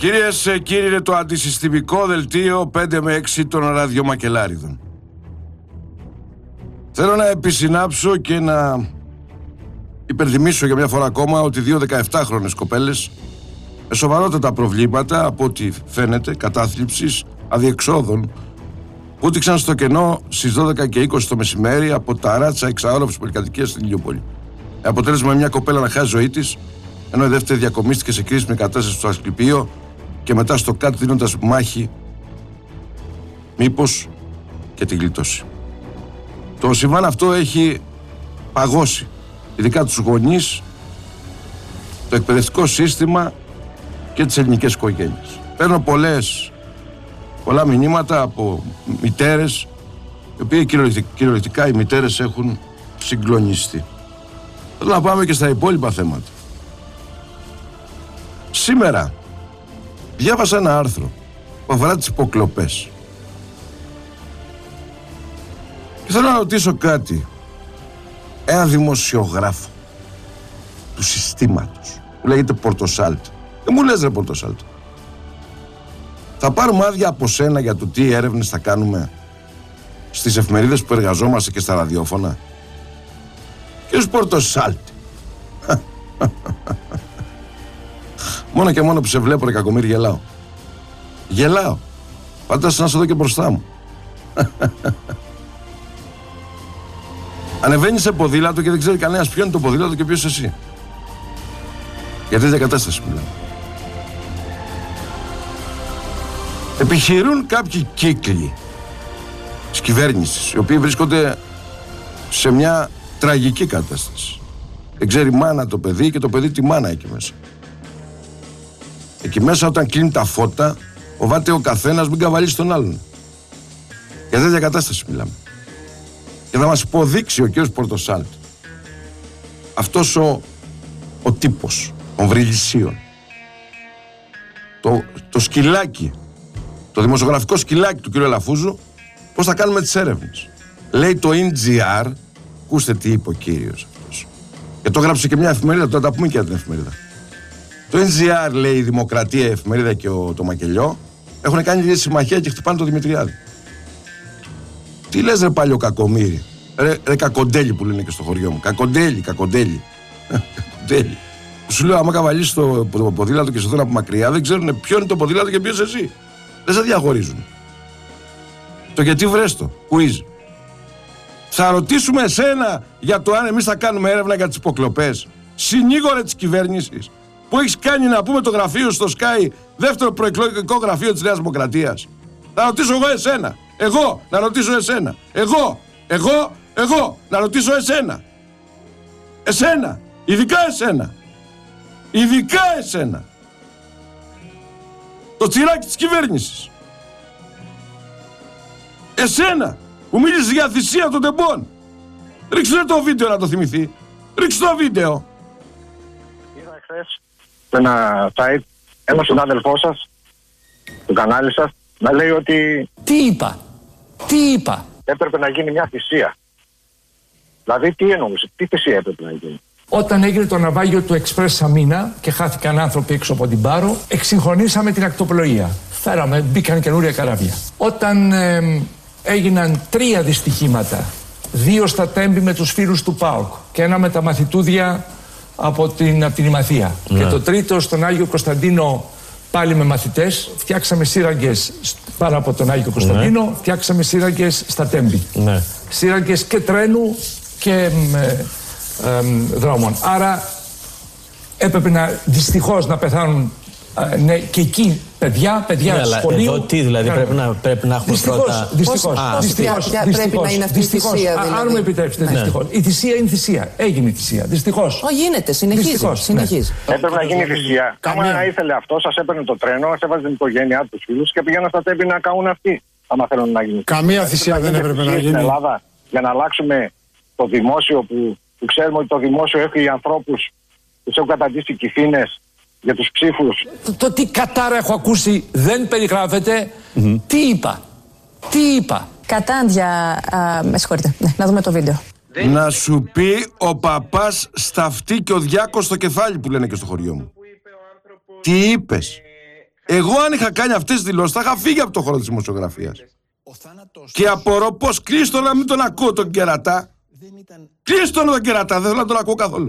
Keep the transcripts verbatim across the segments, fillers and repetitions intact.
Κυρίες και κύριοι, είναι το αντισυστημικό δελτίο πέντε με έξι των ραδιομακελάριδων. Θέλω να επισυνάψω και να υπενθυμίσω για μια φορά ακόμα ότι δύο δεκαεπτάχρονες κοπέλες με σοβαρότατα προβλήματα, από ό,τι φαίνεται, κατάθλιψης, αδιεξόδων, που ούτηξαν στο κενό στις δώδεκα και είκοσι το μεσημέρι από τα ράτσα εξαόροφης πολυκατοικίας στην Ηλιούπολη. Αποτέλεσμα μια κοπέλα να χάσει ζωή της, ενώ η δεύτερη διακομίστηκε σε κρίσιμη κατάσταση στο Ασκληπείο και μετά στο ΚΑΤ δίνοντας μάχη μήπως και την γλιτώσει. Το συμβάν αυτό έχει παγώσει ειδικά τους γονείς, το εκπαιδευτικό σύστημα και τις ελληνικές οικογένειες. Παίρνω πολλές, πολλά μηνύματα από μητέρες, οι οποίοι κυριολεκτικά οι μητέρες έχουν συγκλονιστεί. Θέλω να πάμε και στα υπόλοιπα θέματα. Σήμερα διάβασα ένα άρθρο που αφορά τις υποκλοπές. Και θέλω να ρωτήσω κάτι. Ένα δημοσιογράφο του συστήματος που λέγεται Πορτοσάλτη. Δεν μου λες ρε Πορτοσάλτη, θα πάρουμε άδεια από σένα για το τι έρευνες θα κάνουμε στις εφημερίδες που εργαζόμαστε και στα ραδιόφωνα? Κύριος Πορτοσάλτη, μόνο και μόνο που σε βλέπω ρε κακομοίρη γελάω. Γελάω. Φαντάσου να σε δω και μπροστά μου. Ανεβαίνει σε ποδήλατο και δεν ξέρει κανένας ποιο είναι το ποδήλατο και ποιος εσύ. Για τέτοια κατάσταση μιλάμε. Επιχειρούν κάποιοι κύκλοι της κυβέρνησης, οι οποίοι βρίσκονται σε μια τραγική κατάσταση. Δεν ξέρει μάνα το παιδί και το παιδί τη μάνα εκεί μέσα. Εκεί μέσα όταν κλείνει τα φώτα, φοβάται ο καθένας μην καβαλήσει τον άλλον. Για τέτοια κατάσταση μιλάμε. Και θα μας υποδείξει ο κύριος Πορτοσάλτη, αυτός ο, ο τύπος των βρυλισίων, το, το σκυλάκι, το δημοσιογραφικό σκυλάκι του κύριου Αλαφούζου, πώς θα κάνουμε τις έρευνες. Λέει το εν τζι αρ, ακούστε τι είπε ο κύριος αυτός, και το έγραψε και μια εφημερίδα, τώρα τα πούμε και για την εφημερίδα. Το εν τζι αρ, λέει, η Δημοκρατία, η εφημερίδα και ο, το Μακελιό έχουν κάνει μια συμμαχία και χτυπάνε το Δημητριάδη. Τι λες ρε παλιό κακομοίρη, ρε, ρε κακοντέλη που λένε και στο χωριό μου, κακοντέλη, κακοντέλη, κακοντέλη. Σου λέω άμα καβαλείς το, το ποδήλατο και σε δουν από μακριά δεν ξέρουν ποιο είναι το ποδήλατο και ποιος εσύ. Δεν σε διαχωρίζουν. Το γιατί βρες το, quiz. Θα ρωτήσουμε εσένα για το αν εμείς θα κάνουμε έρευνα για τις υποκλοπές. Συνήγορε της κυβέρνησης που έχεις κάνει να πούμε το γραφείο στο Sky, δεύτερο προεκλογικό γραφείο της Νέας Δημοκρατίας. Θα ρωτήσω εγώ εσένα. Εγώ να ρωτήσω εσένα. Εγώ, εγώ, εγώ να ρωτήσω εσένα. Εσένα, ειδικά εσένα. Ειδικά εσένα. Το τσιράκι της κυβέρνησης. Εσένα που μίλησες για θυσία των τεμπών. Ρίξτε το βίντεο να το θυμηθεί. Ρίξτε το βίντεο. Είδα χθες σε ένα site ένα συνάδελφό σας, του κανάλι σας, να λέει ότι... Τι είπα, τι είπα. Έπρεπε να γίνει μια θυσία. Δηλαδή τι εννοούσε, τι θυσία έπρεπε να γίνει? Όταν έγινε το ναυάγιο του Express Σαμίνα και χάθηκαν άνθρωποι έξω από την Πάρο, εξυγχρονίσαμε την ακτοπλοεία. Φέραμε, μπήκαν καινούρια καράβια. Όταν ε, έγιναν τρία δυστυχήματα, δύο στα Τέμπη με τους φίλους του ΠΑΟΚ και ένα με τα μαθητούδια από την, από την Ημαθία. Ναι. Και το τρίτο στον Άγιο Κωνσταντίνο πάλι με μαθητές, φτιάξαμε σύραγγες πάνω από τον Άγιο Κωνσταντίνο, ναι. Φτιάξαμε σύραγγες στα Τέμπη. Ναι. Σύραγγες και τρένου και ε, ε, δρόμων. Άρα έπρεπε να δυστυχώς να πεθάνουν ε, ναι, και εκεί παιδιά, παιδιά ναι, σχολείου. Εδώ τι δηλαδή ναι. πρέπει, να, πρέπει να έχουμε δυστυχώς, πρώτα... Δυστυχώς, Α, δυστυχώς, ποια δυστυχώς, πρέπει να είναι αυτή η θυσία δηλαδή? Αν μου επιτρέψετε, ναι. Δυστυχώς. Η θυσία είναι θυσία. Έγινε η θυσία. Δυστυχώς. Ω, γίνεται, συνεχίζει. Δυστυχώς, συνεχίζει. Ναι. Έπρεπε να γίνει θυσία. Άμα να ήθελε αυτό, σας έπαιρνε το τρένο, σας έβαζε την οικογένειά του, φίλους και πήγαιναν στα Τέμπη να κάνουν αυτοί. Άμα θέλουν να γίνει. Καμία θυσία δεν έπρεπε να γίνει. Στην Ελλάδα για να αλλάξουμε το δημόσιο που, που ξέρουμε ότι το δημόσιο έχει ανθρώπους που τους έχουν καταντήσει κυφήνες για τους ψήφους. Το, το τι κατάρα έχω ακούσει δεν περιγράφεται. Mm-hmm. Τι είπα. Τι είπα. Κατάντια, α, με συγχωρείτε. Ναι, να δούμε το βίντεο. Να σου πει ο παπάς στα αυτή και ο διάκος στο κεφάλι που λένε και στο χωριό μου. Τι είπες? Εγώ αν είχα κάνει αυτές τις δηλώσεις θα είχα φύγει από το χώρο της δημοσιογραφίας. Και απορώ πως κλείστο να μην τον ακούω τον Κερατά. Κλείστο τον Κερατά, δεν θέλω να τον ακούω καθόλου.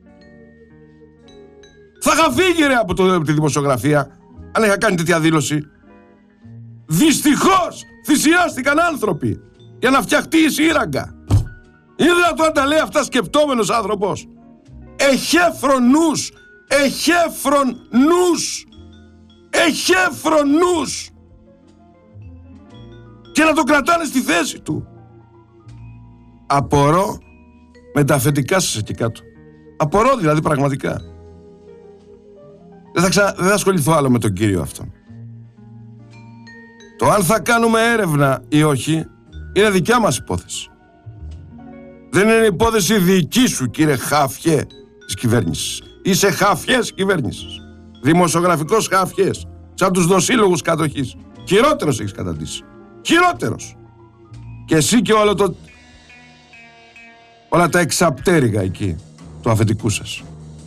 Θα είχα φύγει ρε από, το, από τη δημοσιογραφία αν είχα κάνει τέτοια δήλωση. Δυστυχώς θυσιάστηκαν άνθρωποι για να φτιαχτεί η σύραγγα. Είναι δυνατόν να τα λέει αυτά σκεπτόμενος άνθρωπος? Εχέφρον νους, εχέφρον νους, εχέφρον νους, και να το κρατάνε στη θέση του. Απορώ με τα αφεντικά σας εκεί κάτω. Απορώ δηλαδή πραγματικά. Δεν θα, ξα... δεν θα ασχοληθώ άλλο με τον κύριο αυτόν. Το αν θα κάνουμε έρευνα ή όχι είναι δικιά μας υπόθεση. Δεν είναι υπόθεση δική σου, κύριε χαφιέ της κυβέρνησης. Είσαι χαφιές κυβέρνησης. Δημοσιογραφικός χαφιές. Σαν τους δοσύλλογους κατοχής. Χειρότερος έχεις καταντήσει. Χειρότερος. Και εσύ και όλο το... όλα τα εξαπτέρυγα εκεί του αφεντικού σας.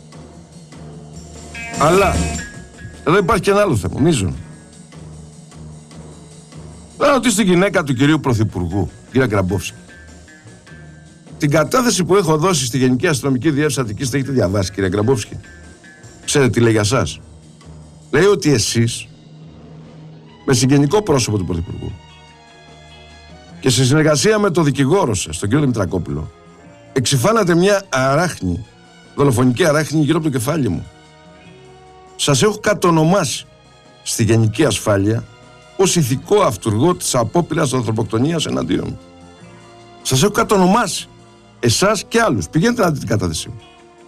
Αλλά εδώ υπάρχει και ένα άλλο θέμα, μείζον. Θα ρωτήσω τη γυναίκα του κυρίου Πρωθυπουργού, κυρία Γκραμπόφσκι. Την κατάθεση που έχω δώσει στη Γενική Αστυνομική Διεύθυνση Αττικής, την έχετε διαβάσει, κυρία Γκραμπόφσκι? Ξέρετε τι λέει για σας? Λέει ότι εσείς, με συγγενικό πρόσωπο του Πρωθυπουργού και σε συνεργασία με τον δικηγόρο σας, τον κύριο Δημητρακόπουλο, εξυφάνατε μια αράχνη, δολοφονική αράχνη γύρω από το κεφάλι μου. Σας έχω κατονομάσει στη Γενική Ασφάλεια ως ηθικό αυτούργο της απόπειρας ανθρωποκτονίας εναντίον μου. Σας έχω κατονομάσει εσάς και άλλους. Πηγαίνετε να δείτε την κατάθεσή μου.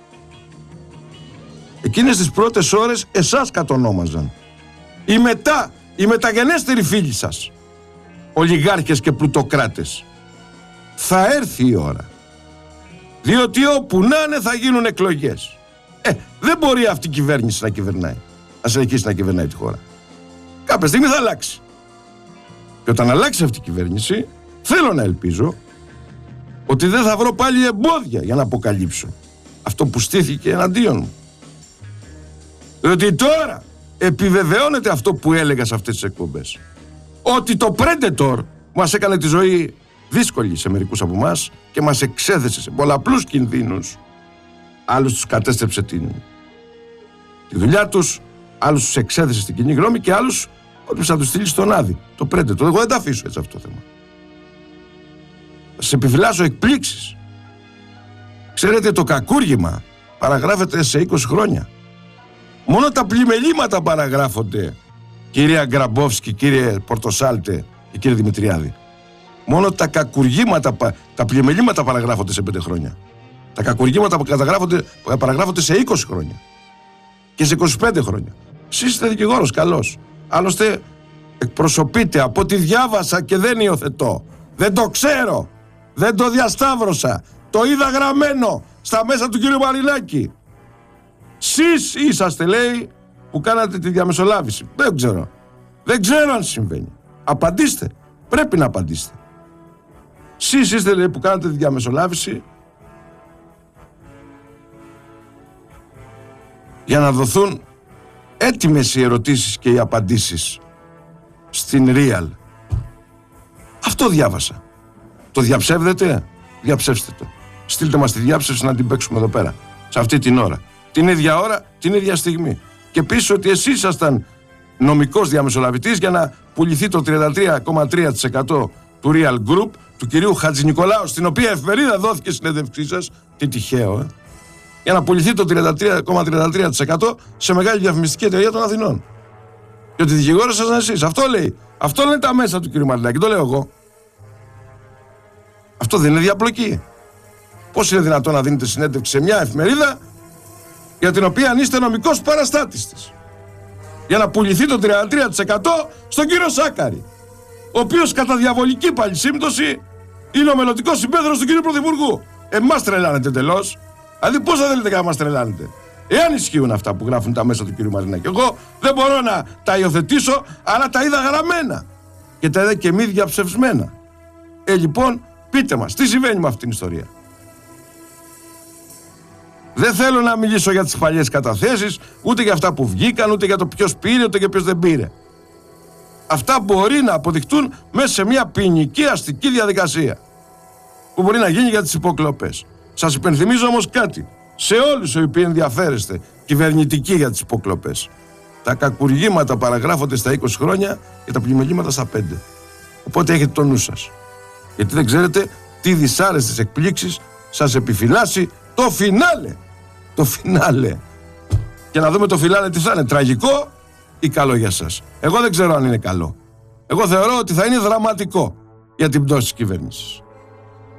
Εκείνες τις πρώτες ώρες εσάς κατονόμαζαν. Οι μετά, οι μεταγενέστεροι φίλοι σας, ολιγάρχες και πλουτοκράτες. Θα έρθει η ώρα. Διότι όπου να είναι θα γίνουν εκλογές. Ε, δεν μπορεί αυτή η κυβέρνηση να κυβερνάει, να συνεχίσει να κυβερνάει τη χώρα. Κάποια στιγμή θα αλλάξει. Και όταν αλλάξει αυτή η κυβέρνηση, θέλω να ελπίζω ότι δεν θα βρω πάλι εμπόδια για να αποκαλύψω αυτό που στήθηκε εναντίον μου. Διότι τώρα επιβεβαιώνεται αυτό που έλεγα σε αυτές τις εκπομπές. Ότι το Predator μας έκανε τη ζωή δύσκολη σε μερικούς από εμάς και μας εξέθεσε σε πολλαπλούς κινδύνους. Άλλους τους κατέστρεψε την, τη δουλειά τους, άλλους τους εξέθεσε στην κοινή γνώμη και άλλους ότι θα τους στείλει στον Άδη. Το Predator. Εγώ δεν τα αφήσω έτσι αυτό το θέμα. Θα σας επιφυλάσσω εκπλήξεις. Ξέρετε, το κακούργημα παραγράφεται σε είκοσι χρόνια. Μόνο τα πλημελήματα παραγράφονται, κυρία Γκραμπόφσκι, κύριε Πορτοσάλτε και κύριε Δημητριάδη. Μόνο τα κακουργήματα, τα πλημελήματα παραγράφονται σε πέντε χρόνια. Τα κακουργήματα που καταγράφονται, παραγράφονται σε είκοσι χρόνια. Και σε είκοσι πέντε χρόνια. Εσείς είστε δικηγόρος καλός. Άλλωστε εκπροσωπείτε από ό,τι διάβασα και δεν υιοθετώ. Δεν το ξέρω. Δεν το διασταύρωσα. Το είδα γραμμένο στα μέσα του κύριου Μαρινάκη. Σεις είσαστε, λέει, που κάνατε τη διαμεσολάβηση. Δεν ξέρω. Δεν ξέρω αν συμβαίνει. Απαντήστε. Πρέπει να απαντήσετε. Σεις είστε, λέει, που κάνατε τη διαμεσολάβηση για να δοθούν έτοιμες οι ερωτήσεις και οι απαντήσεις στην Real. Αυτό διάβασα. Το διαψεύδετε? Διαψεύστε το. Στείλτε μας τη διάψευση να την παίξουμε εδώ πέρα. Σε αυτή την ώρα. Την ίδια ώρα, την ίδια στιγμή. Και επίσης ότι εσείς ήσασταν νομικός διαμεσολαβητής για να πουληθεί το τριάντα τρία κόμμα τρία τοις εκατό του Real Group, του κυρίου Χατζηνικολάου, στην οποία εφημερίδα δόθηκε η συνέντευξή σας. Τι τυχαίο, ε. Για να πουληθεί το τριάντα τρία κόμμα τριάντα τρία τοις εκατό σε μεγάλη διαφημιστική εταιρεία των Αθηνών. Και ότι δικηγόρος σας είναι εσείς. Αυτό λέει. Αυτό λένε τα μέσα του κύριου Μαρινάκη. Το λέω εγώ. Αυτό δεν είναι διαπλοκή? Πώς είναι δυνατόν να δίνετε συνέντευξη σε μια εφημερίδα για την οποία είστε νομικός παραστάτης της, για να πουληθεί το τριάντα τρία τοις εκατό στον κύριο Σάκαρη, ο οποίος κατά διαβολική πάλι σύμπτωση είναι ο μελλοντικός συμπέδρος του κύριου Πρωθυπουργού. Εμάς τρελάνετε τελώς. Δηλαδή πώς θα θέλετε να μας τρελάνετε? Εάν ισχύουν αυτά που γράφουν τα μέσα του κύριου Μαρινάκη. Εγώ δεν μπορώ να τα υιοθετήσω, αλλά τα είδα γραμμένα και τα είδα και μη διαψευσμένα. Ε, λοιπόν, πείτε μας, τι συμβαίνει με αυτήν την ιστορία? Δεν θέλω να μιλήσω για τις παλιές καταθέσεις, ούτε για αυτά που βγήκαν, ούτε για το ποιος πήρε, ούτε για ποιος δεν πήρε. Αυτά μπορεί να αποδειχτούν μέσα σε μια ποινική αστική διαδικασία που μπορεί να γίνει για τις υποκλοπές. Σας υπενθυμίζω όμως κάτι. Σε όλους οι οποίοι ενδιαφέρεστε κυβερνητικοί για τις υποκλοπές, τα κακουργήματα παραγράφονται στα είκοσι χρόνια και τα πλημελήματα στα πέντε. Οπότε έχετε το νου σας. Γιατί δεν ξέρετε τι δυσάρεστες εκπλήξεις σας επιφυλάσσει το φινάλε. Το φινάλε. Και να δούμε το φινάλε τι θα είναι, τραγικό ή καλό για σας. Εγώ δεν ξέρω αν είναι καλό. Εγώ θεωρώ ότι θα είναι δραματικό για την πτώση της κυβέρνησης.